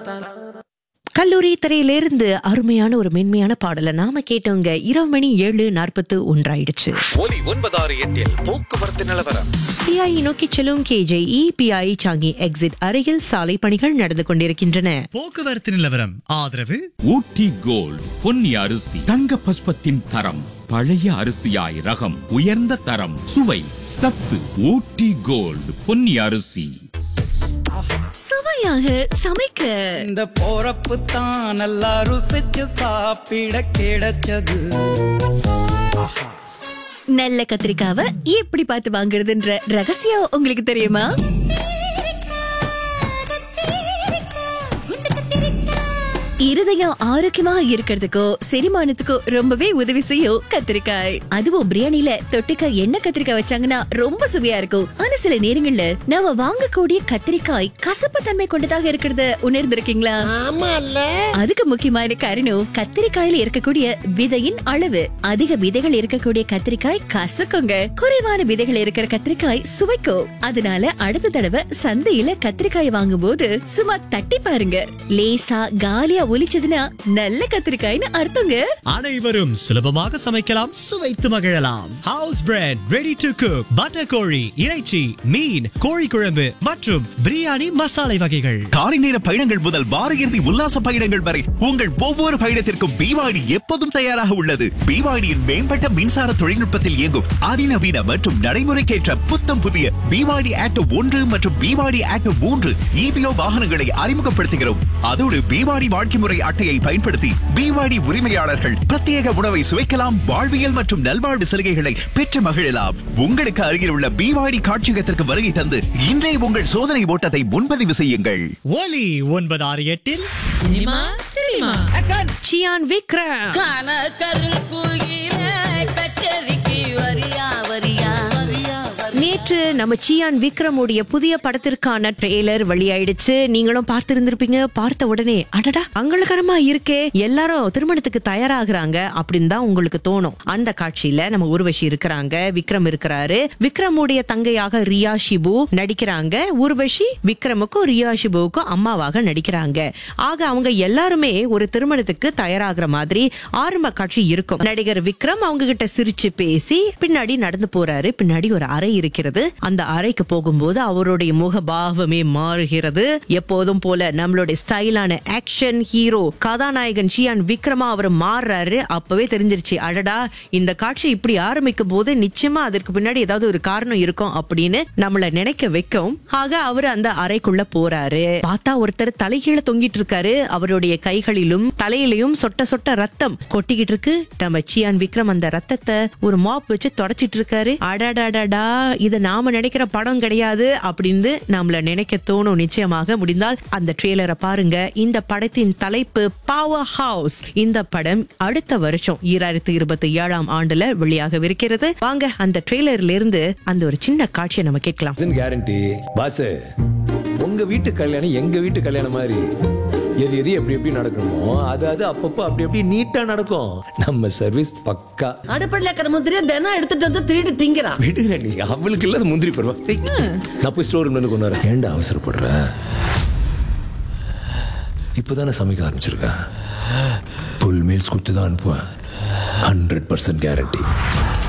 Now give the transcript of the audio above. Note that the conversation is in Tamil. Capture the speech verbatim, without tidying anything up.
கல்லூரி திரையிலிருந்து அருமையான ஒரு மென்மையான பாடலை நாம கேட்டோங்க. இரவு மணி ஏழு நாற்பத்து ஒன்றாயிடுச்சு. ஒலி ஒன்பதாறு எட்டில் போக்குவரத்து நிலவரம். பிஐ நோக்கி செல்லும் கேஜேஇ பிஐ சாங்கி எக்ஸிட் அருகில் சாலை பணிகள் நடந்து கொண்டிருக்கின்றன. போக்குவரத்து நிலவரம் ஆதரவு ஊட்டி கோல்ட் பொன்னி அரிசி தங்க பஸ்பத்தின் தரம், பழைய அரிசியாய் ரகம், உயர்ந்த தரம், சுவை, சத்து. ஊட்டி கோல்ட் பொன்னி அரிசி. சுவையாக சமைக்க இந்த போறப்பு தான் நல்லா ருசிச்சு சாப்பிட கிடைச்சது. நல்ல கத்திரிக்காவை எப்படி பார்த்து வாங்குறதுன்ற ரகசியம் உங்களுக்கு தெரியுமா? இருதயம் ஆரோக்கியமா இருக்கிறதுக்கோ செரிமானத்துக்கோ ரொம்பவே உதவி செய்யும் கத்திரிக்காய். அதுவும் பிரியாணில தொட்டுக்க எண்ணெய் கத்திரிக்காய் வச்சாங்கன்னா ரொம்ப சுவையா இருக்கும். ஆனா சில நேரங்கள்ல நாம வாங்கக்கூடிய கத்திரிக்காய் கசப்பு தன்மை கொண்டதாக இருக்கிறத உணர்ந்திருக்கீங்களா? அதுக்கு முக்கியமான காரணம் கத்திரிக்காயில இருக்கக்கூடிய விதையின் அளவு. அதிக விதைகள் இருக்கக்கூடிய கத்திரிக்காய் கசக்குங்க, குறைவான விதைகள் இருக்கிற கத்திரிக்காய் சுவைக்கும். அதனால அடுத்த தடவை சந்தையில கத்திரிக்காய் வாங்கும் போது சும்மா தட்டி பாருங்க. லேசா காலியா ஒலிச்சதுன்னா நல்ல கத்திரிக்காய்னு அர்த்தங்க. அனைவரும் சுலபமாக சமைக்கலாம், சுவைத்து மகிழலாம். House bread, ready to cook, butter கோழி, இறைச்சி, மீன், கோழி குழம்பு மற்றும் பிரியாணி மசாலை வகைகள். காலை நேர பயணங்கள் முதல் வார இறுதி உல்லாச பயணங்கள் வரை உங்கள் ஒவ்வொரு பயணத்திற்கும் பிவாடி எப்போதும் தயாராக உள்ளது. பிவாடியின் மேம்பட்ட மின்சார தொழில்நுட்பத்தில் இயங்கும் அதிநவீன மற்றும் நடைமுறைக்கேற்ற புத்தம் புதிய பிவாடி ஆட்டோ ஒன்று மற்றும் பிவாடி ஆட்டோ மூன்று இபிஓ வாகனங்களை அறிமுகப்படுத்துகிறோம். அதோடு பிவாடி வாழ்க்கை முறை அட்டையை பயன்படுத்தி பிவாடி உரிமையாளர்கள் பிரத்யேக உணவை சுவைக்கலாம், வாழ்வியல் மற்றும் நல்வாழ்வு சலுகைகளை பெற்று மகிழலாம். உங்களுக்கு அருகில் உள்ள பிவாடி காட்சியகத்திற்கு வருகை தந்து இன்றைய உங்கள் சோதனை ஓட்டத்தை முன்பதிவு செய்யுங்கள். ஒலி ஒன்பது ஆறு எட்டில் சினிமா சினிமா சியான் விக்ரம் நேற்று நம்ம சியான் விக்ரமுடைய புதிய படத்திற்கான ட்ரெய்லர் வெளியாயிடுச்சு. நீங்களும் பார்த்திருந்திருப்பீங்க. பார்த்த உடனே அடடா அங்கலகரமா இருக்கே, எல்லாரும் திருமணத்துக்கு தயாராகிறாங்க அப்படின்னு தான் உங்களுக்கு தோணும். அந்த காட்சியில நம்ம உருவஷி இருக்கிறாங்க, விக்ரம் இருக்கிறாரு. விக்ரமுடைய தங்கையாக ரியா ஷிபு நடிக்கிறாங்க. உருவஷி விக்ரமுக்கும் ரியா ஷிபுவுக்கும் அம்மாவாக நடிக்கிறாங்க. ஆக அவங்க எல்லாருமே ஒரு திருமணத்துக்கு தயாராகிற மாதிரி ஆரம்ப காட்சி இருக்கும். நடிகர் விக்ரம் அவங்க கிட்ட சிரிச்சு பேசி பின்னாடி நடந்து போறாரு. பின்னாடி ஒரு அறை இருக்கிறது. அந்த அறைக்கு போகும்போது அவருடைய முகபாவமே மாறுகிறது. எப்போதும் போல நம்மளுடைய ஸ்டைலான ஆக்ஷன் ஹீரோ கதாநாயகன் சியான் விக்ரமா அவர் மாறுறாரு. அப்பவே தெரிஞ்சிருச்சு, அடடா இந்த காட்சி இப்படி ஆரம்பிக்கும் போது நிச்சயமா அதற்கு பின்னாடி ஏதாவது ஒரு காரணம் இருக்கும் அப்படின்னு நம்மள நினைக்க வைக்கும். ஆக அவர் அந்த அறைக்குள்ள போறாரு. பார்த்தா ஒருத்தர் தலைகீழ தொங்கிட்டு இருக்காரு. அவருடைய கைகளிலும் தலையிலையும் சொட்ட சொட்ட ரத்தம் கொட்டிக்கிட்டு இருக்கு. நம்ம சியான் விக்ரம் அந்த ரத்தத்தை ஒரு மாப் வச்சு தொடச்சிட்டு இருக்காரு. அடடடடா இது நாம நினைக்கிற படம் கிடையாது அப்படின்னு நம்மள நினைக்க தோணும். நிச்சயமாக முடிந்தால் அந்த ட்ரெய்லரை பாருங்க. இந்த படத்தின் தலைப்பு பவர் ஹவுஸ். இந்த படம் அடுத்த வருஷம் இரண்டாயிரத்தி இருபத்தி ஏழாம் ஆண்டுல வெளியாகவிருக்கிறது. வாங்க அந்த ட்ரெய்லர்ல இருந்து அந்த ஒரு சின்ன காட்சியை நம்ம கேட்கலாம். கேரண்டி பாஸ், உங்க வீட்டு கல்யாணம் எங்க வீட்டு கல்யாணம் மாதிரி எது எது எப்படி எப்படி நடக்கணுமோ அது அது அப்பப்போ அப்படி எப்படி நீட்டா நடக்கும். நம்ம சர்வீஸ் பக்கா. அடுப்படில இருக்கிற முந்திரியை தினம் எடுத்துட்டு வந்து திருடி திங்கிறான். விடுங்க நீ, அவளுக்கு இல்லாத முந்திரி பருவா. நான் போய் ஸ்டோர் ரூம்ல கொண்டு வரேன். ஏன்டா அவசரப்படுற? இப்போதானே சமைக்க ஆரம்பிச்சிருக்கேன். ஃபுல் மீல்ஸ் கொடுத்து தான் அனுப்புவேன். Hundred percent guarantee.